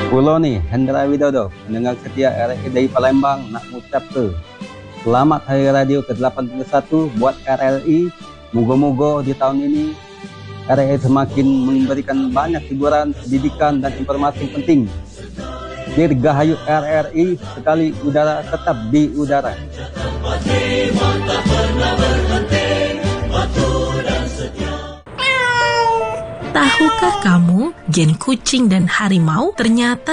Pulau nih, Hendra Widodo, pendengar setia RRI dari Palembang, nak mengucap selamat Hari Radio ke-81 buat RRI. Moga-moga di tahun ini RRI semakin memberikan banyak hiburan, pendidikan, dan informasi penting. Dirgahayu RRI, sekali udara tetap di udara. Tahukah kamu, gen kucing dan harimau ternyata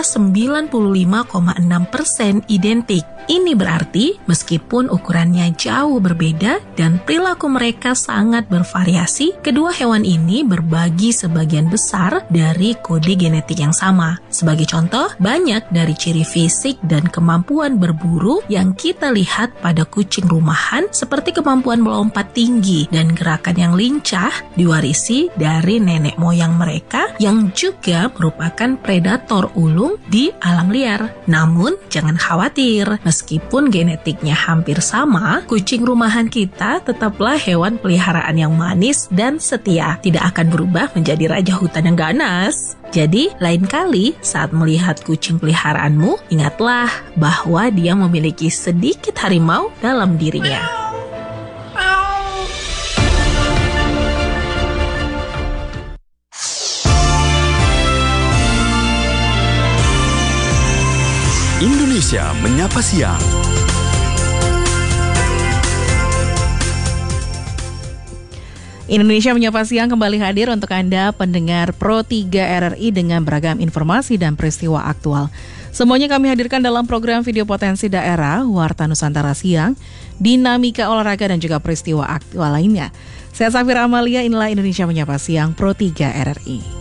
95,6% identik. Ini berarti meskipun ukurannya jauh berbeda dan perilaku mereka sangat bervariasi, kedua hewan ini berbagi sebagian besar dari kode genetik yang sama. Sebagai contoh, banyak dari ciri fisik dan kemampuan berburu yang kita lihat pada kucing rumahan seperti kemampuan melompat tinggi dan gerakan yang lincah diwarisi dari nenek moyang mereka yang juga merupakan predator ulung di alam liar. Namun, jangan khawatir, meskipun genetiknya hampir sama, kucing rumahan kita tetaplah hewan peliharaan yang manis dan setia, tidak akan berubah menjadi raja hutan yang ganas. Jadi, lain kali saat melihat kucing peliharaanmu, ingatlah bahwa dia memiliki sedikit harimau dalam dirinya. Indonesia Menyapa Siang. Indonesia Menyapa Siang kembali hadir untuk Anda pendengar Pro 3 RRI dengan beragam informasi dan peristiwa aktual. Semuanya kami hadirkan dalam program Video Potensi Daerah, Warta Nusantara Siang, dinamika olahraga dan juga peristiwa aktual lainnya. Saya Safira Amalia, inilah Indonesia Menyapa Siang Pro 3 RRI.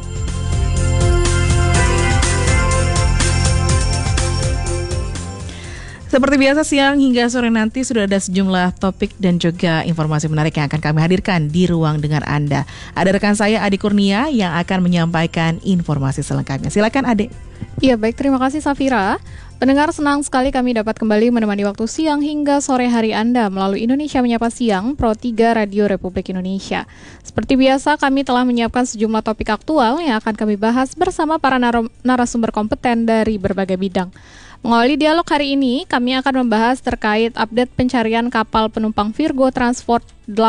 Seperti biasa, siang hingga sore nanti sudah ada sejumlah topik dan juga informasi menarik yang akan kami hadirkan di ruang dengar Anda. Ada rekan saya Adi Kurnia yang akan menyampaikan informasi selengkapnya. Silakan Ade. Iya, baik, terima kasih Safira. Pendengar, senang sekali kami dapat kembali menemani waktu siang hingga sore hari Anda melalui Indonesia Menyapa Siang Pro 3 Radio Republik Indonesia. Seperti biasa, kami telah menyiapkan sejumlah topik aktual yang akan kami bahas bersama para narasumber kompeten dari berbagai bidang. Mengawali dialog hari ini, kami akan membahas terkait update pencarian kapal penumpang Virgo Transport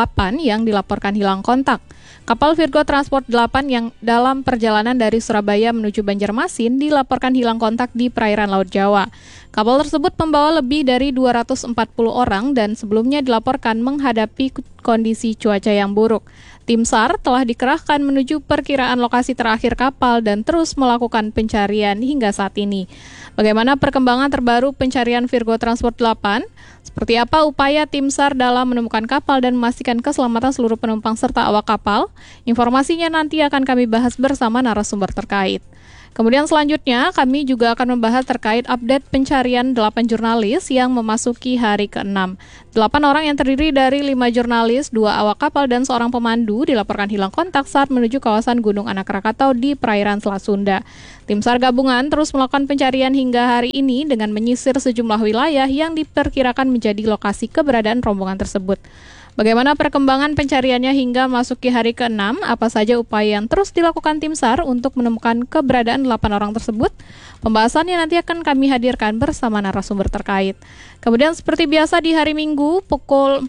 8 yang dilaporkan hilang kontak. Kapal Virgo Transport 8 yang dalam perjalanan dari Surabaya menuju Banjarmasin dilaporkan hilang kontak di perairan Laut Jawa. Kapal tersebut membawa lebih dari 240 orang dan sebelumnya dilaporkan menghadapi kondisi cuaca yang buruk. Tim SAR telah dikerahkan menuju perkiraan lokasi terakhir kapal dan terus melakukan pencarian hingga saat ini. Bagaimana perkembangan terbaru pencarian Virgo Transport 8? Seperti apa upaya tim SAR dalam menemukan kapal dan memastikan keselamatan seluruh penumpang serta awak kapal? Informasinya nanti akan kami bahas bersama narasumber terkait. Kemudian selanjutnya kami juga akan membahas terkait update pencarian 8 jurnalis yang memasuki hari ke-6. 8 orang yang terdiri dari 5 jurnalis, 2 awak kapal dan seorang pemandu dilaporkan hilang kontak saat menuju kawasan Gunung Anak Rakatau di perairan Selat Sunda. Tim SAR gabungan terus melakukan pencarian hingga hari ini dengan menyisir sejumlah wilayah yang diperkirakan menjadi lokasi keberadaan rombongan tersebut. Bagaimana perkembangan pencariannya hingga masuki hari ke-6? Apa saja upaya yang terus dilakukan tim SAR untuk menemukan keberadaan 8 orang tersebut? Pembahasannya nanti akan kami hadirkan bersama narasumber terkait. Kemudian seperti biasa di hari Minggu pukul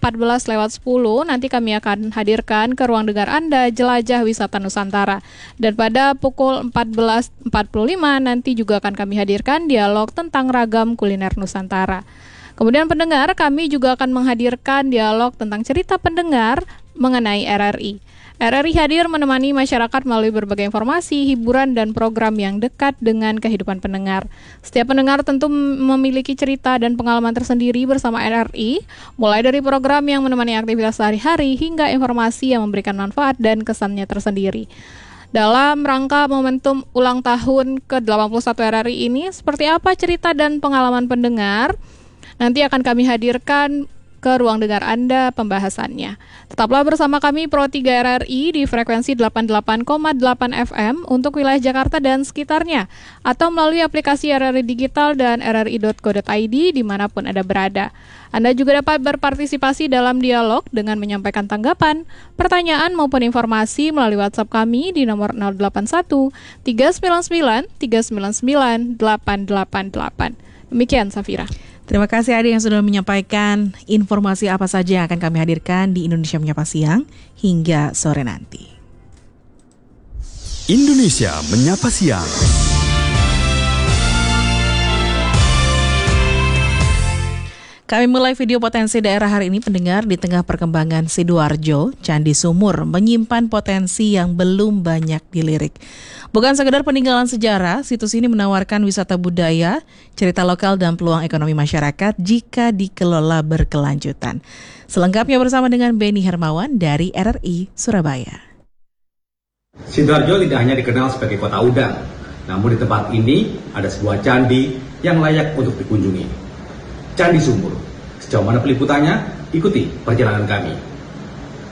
14:10 nanti kami akan hadirkan ke ruang dengar Anda Jelajah Wisata Nusantara. Dan pada pukul 14:45 nanti juga akan kami hadirkan dialog tentang ragam kuliner Nusantara. Kemudian pendengar, kami juga akan menghadirkan dialog tentang cerita pendengar mengenai RRI. RRI hadir menemani masyarakat melalui berbagai informasi, hiburan, dan program yang dekat dengan kehidupan pendengar. Setiap pendengar tentu memiliki cerita dan pengalaman tersendiri bersama RRI, mulai dari program yang menemani aktivitas sehari-hari hingga informasi yang memberikan manfaat dan kesannya tersendiri. Dalam rangka momentum ulang tahun ke-81 RRI ini, seperti apa cerita dan pengalaman pendengar? Nanti akan kami hadirkan ke ruang dengar Anda pembahasannya. Tetaplah bersama kami Pro 3 RRI di frekuensi 88,8 FM untuk wilayah Jakarta dan sekitarnya, atau melalui aplikasi RRI Digital dan rri.co.id dimanapun Anda berada. Anda juga dapat berpartisipasi dalam dialog dengan menyampaikan tanggapan, pertanyaan maupun informasi melalui WhatsApp kami di nomor 081 399 399 888. Demikian, Safira. Terima kasih Adi yang sudah menyampaikan informasi apa saja yang akan kami hadirkan di Indonesia Menyapa Siang hingga sore nanti. Indonesia Menyapa Siang. Kami mulai video potensi daerah hari ini, pendengar. Di tengah perkembangan Sidoarjo, Candi Sumur menyimpan potensi yang belum banyak dilirik. Bukan sekedar peninggalan sejarah, situs ini menawarkan wisata budaya, cerita lokal dan peluang ekonomi masyarakat jika dikelola berkelanjutan. Selengkapnya bersama dengan Beni Hermawan dari RRI Surabaya. Sidoarjo tidak hanya dikenal sebagai kota udang, namun di tempat ini ada sebuah candi yang layak untuk dikunjungi. Candi Sumur. Sejauh mana peliputannya? Ikuti perjalanan kami.